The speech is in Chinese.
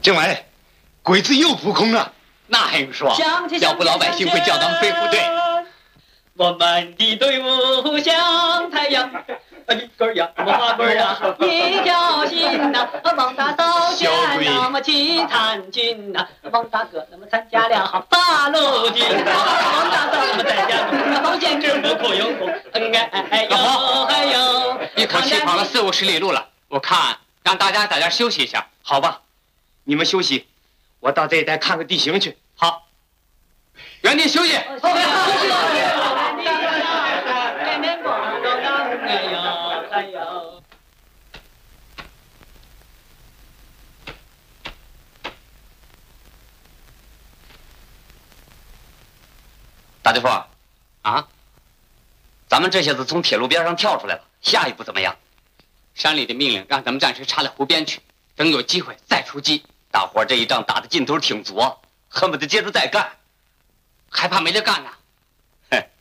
政委，鬼子又扑空了。 那还用说？要不老百姓会叫咱们飞虎队。 我们的队伍像太阳，一根呀，花棍呀，一条心呐。王大嫂见那么齐参军呐，王大哥那么参加了八路军，王大嫂那么参加了保健之母苦用功，哎呦哎呦， 一口气跑了40-50里路了，我看让大家在这休息一下， 好吧？你们休息，我到这一带看看地形去。 好，原地休息。大队副啊，咱们这下子从铁路边上跳出来了，下一步怎么样？山里的命令让咱们暂时插到湖边去，等有机会再出击。大伙这一仗打的劲头挺足啊，恨不得接着再干，还怕没得干呢。哼，